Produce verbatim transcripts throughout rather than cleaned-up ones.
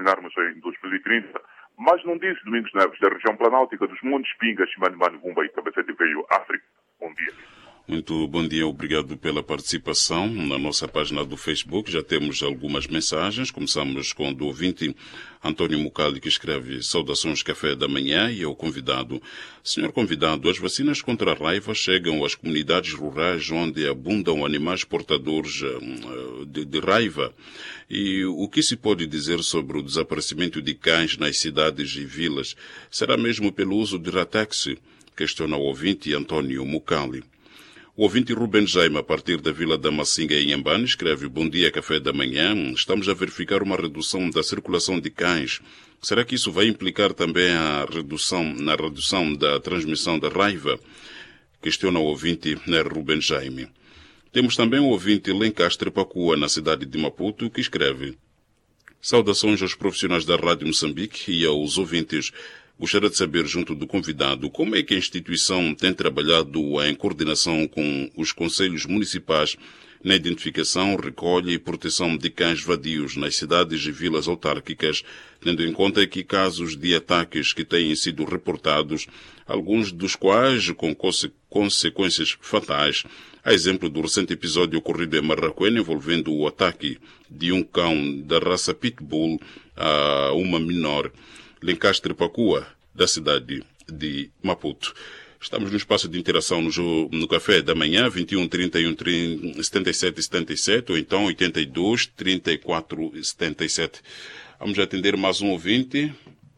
terminarmos em dois mil e trinta. Mas não diz Domingos Neves, da região planáltica dos Montes Pingas, Chimanimani, Gumba e Cabeça de Veio, África. Bom dia. Muito bom dia, obrigado pela participação na nossa página do Facebook. Já temos algumas mensagens. Começamos com o do ouvinte António Mucali, que escreve: saudações café da manhã, e ao convidado. Senhor convidado, as vacinas contra a raiva chegam às comunidades rurais onde abundam animais portadores de, de raiva. E o que se pode dizer sobre o desaparecimento de cães nas cidades e vilas? Será mesmo pelo uso de Ratex? Questiona o ouvinte António Mucali. O ouvinte Ruben Jaime, a partir da Vila da Massinga, em Inhambane, escreve: bom dia, café da manhã. Estamos a verificar uma redução da circulação de cães. Será que isso vai implicar também a redução, na redução da transmissão da raiva? Questiona o ouvinte Ruben Jaime. Temos também o ouvinte Lencastre Pacua, na cidade de Maputo, que escreve: saudações aos profissionais da Rádio Moçambique e aos ouvintes. Gostaria de saber, junto do convidado, como é que a instituição tem trabalhado em coordenação com os conselhos municipais na identificação, recolha e proteção de cães vadios nas cidades e vilas autárquicas, tendo em conta que casos de ataques que têm sido reportados, alguns dos quais com conse- consequências fatais, a exemplo do recente episódio ocorrido em Marraquém envolvendo o ataque de um cão da raça Pitbull a uma menor. Lencastre Pacua, da cidade de Maputo. Estamos no espaço de interação no, no café da manhã, vinte e um, trinta e um, setenta e sete, setenta e sete, ou então oitenta e dois, trinta e quatro, setenta e sete. Vamos atender mais um ouvinte.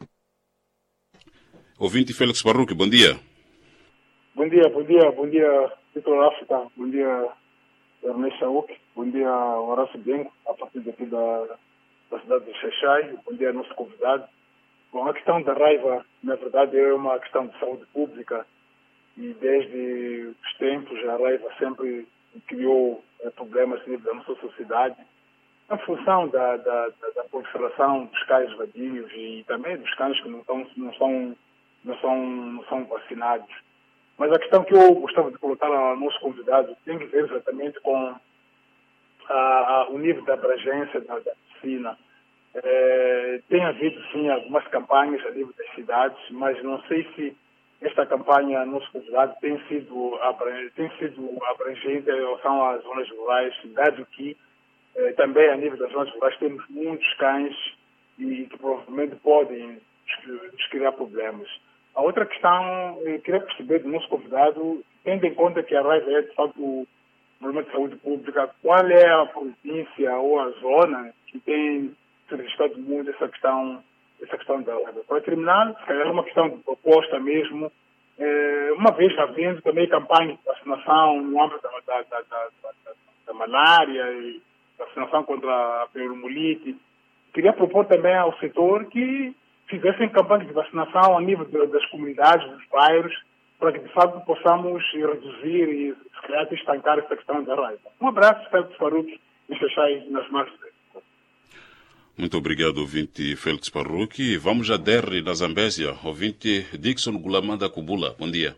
Ouvinte Félix Barruque, bom dia. Bom dia, bom dia, bom dia, Vitor África, bom dia, Ernesto Saúque, bom dia, Horácio Bengo, a partir daqui da, da cidade de Xaxai, bom dia, nosso convidado. Bom, a questão da raiva, na verdade, é uma questão de saúde pública e desde os tempos a raiva sempre criou eh, problemas da nossa sociedade em função da, da, da, da proliferação dos cães vadios e também dos cães que não, estão, não, são, não, são, não são vacinados. Mas a questão que eu gostava de colocar ao nosso convidado tem que ver exatamente com a, a, o nível de abrangência da, da vacina. É, tem havido, sim, algumas campanhas a nível das cidades, mas não sei se esta campanha, nosso convidado, tem sido, tem sido abrangente em relação às zonas rurais, dado que é, também a nível das zonas rurais temos muitos cães e que provavelmente podem nos criar problemas. A outra questão, eu queria perceber do nosso convidado, tendo em conta que a raiva é, de fato, um problema de saúde pública, qual é a província ou a zona que tem registrado muito essa questão, essa questão da raiva. Para terminar, se calhar é uma questão de proposta mesmo, é, uma vez havendo também campanha de vacinação no âmbito da, da, da, da, da, da malária e vacinação contra a pneumonia, queria propor também ao setor que fizessem campanha de vacinação a nível de, das comunidades, dos bairros, para que de fato possamos reduzir e se calhar estancar essa questão da raiva. Um abraço, Félix Faruque, e Xaxai nas margens. Muito obrigado, ouvinte Félix Parruque. Vamos a Derry, na Zambésia. Ouvinte Dixon Gulamanda Kubula. Bom dia.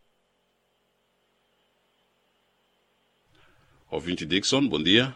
Ouvinte Dixon, bom dia.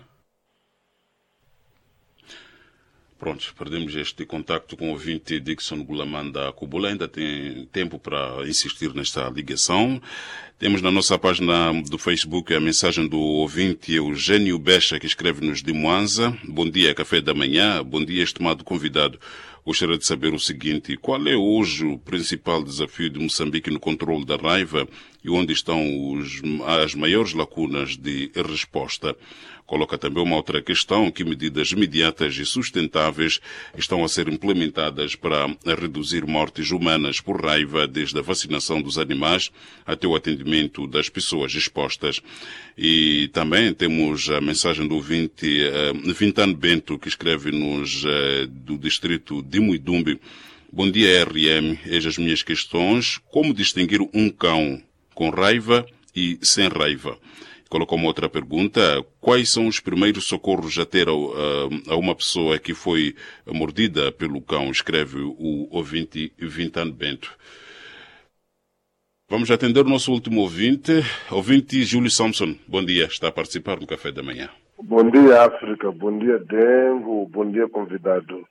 Pronto, perdemos este contacto com o ouvinte Dixon Gulamanda Kubula. Ainda tem tempo para insistir nesta ligação. Temos na nossa página do Facebook a mensagem do ouvinte Eugênio Becha, que escreve-nos de Moanza. Bom dia, café da manhã. Bom dia, estimado convidado. Gostaria de saber o seguinte: qual é hoje o principal desafio de Moçambique no controle da raiva e onde estão os, as maiores lacunas de resposta? Coloca também uma outra questão: que medidas imediatas e sustentáveis estão a ser implementadas para reduzir mortes humanas por raiva, desde a vacinação dos animais até o atendimento das pessoas expostas. E também temos a mensagem do ouvinte uh, Vintano Bento, que escreve-nos uh, do distrito de Muidumbe. Bom dia, R M. Eis as minhas questões. Como distinguir um cão com raiva e sem raiva? Colocou uma outra pergunta: quais são os primeiros socorros a ter a, a uma pessoa que foi mordida pelo cão? Escreve o ouvinte Vintano Bento. Vamos atender o nosso último ouvinte, ouvinte Júlio Samson. Bom dia, está a participar no Café da Manhã. Bom dia, África. Bom dia, Dengo. Bom dia, convidado.